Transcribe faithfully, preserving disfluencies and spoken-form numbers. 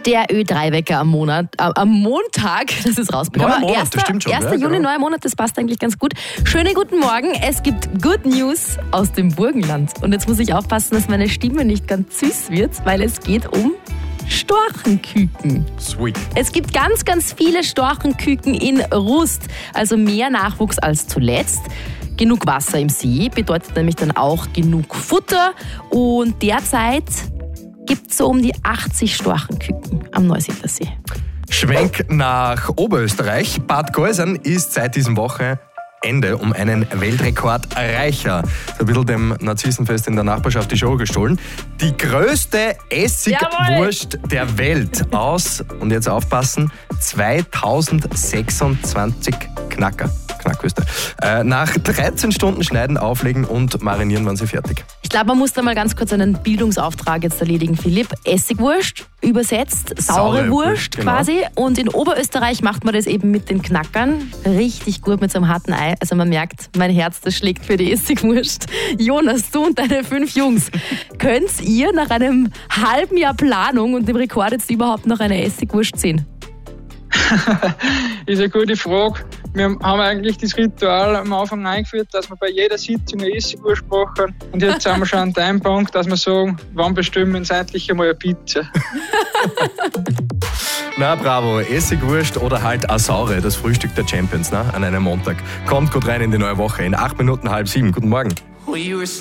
Der Ö drei Wecker am Monat, äh, am Montag, das ist rausbekommen. Neuer Monat, erster, das stimmt schon. erster Ja, Juni, genau. neuer Monat, das passt eigentlich ganz gut. Schönen guten Morgen, es gibt Good News aus dem Burgenland. Und jetzt muss ich aufpassen, dass meine Stimme nicht ganz süß wird, weil es geht um Storchenküken. Sweet. Es gibt ganz, ganz viele Storchenküken in Rust, also mehr Nachwuchs als zuletzt. Genug Wasser im See bedeutet nämlich dann auch genug Futter. Und derzeit gibt es so um die achtzig Storchenküken am Neusiedler See. Schwenk nach Oberösterreich. Bad Gäusern ist seit diesem Wochenende um einen Weltrekord reicher. So ein bisschen dem Narzissenfest in der Nachbarschaft die Show gestohlen. Die größte Essigwurst der Welt aus, und jetzt aufpassen, zweitausendsechsundzwanzig Knacker. Knackwürste. Äh, nach dreizehn Stunden schneiden, auflegen und marinieren waren sie fertig. Ich glaube, man muss da mal ganz kurz einen Bildungsauftrag jetzt erledigen, Philipp. Essigwurst, übersetzt saure, Saure Wurst Wurst, genau. quasi. Und in Oberösterreich macht man das eben mit den Knackern. Richtig gut mit so einem harten Ei. Also man merkt, mein Herz, das schlägt für die Essigwurst. Jonas, du und deine fünf Jungs, könnt ihr nach einem halben Jahr Planung und dem Rekord jetzt überhaupt noch eine Essigwurst sehen? Ist eine gute Frage. Wir haben eigentlich das Ritual am Anfang eingeführt, dass wir bei jeder Sitzung eine Essigwurst machen. Und jetzt sind wir schon an dem Punkt, dass wir sagen, wann bestimmen wir uns endlich einmal eine Pizza. Na bravo, Essigwurst oder halt eine Saure, das Frühstück der Champions, ne, an einem Montag. Kommt gut rein in die neue Woche, in acht Minuten halb sieben. Guten Morgen.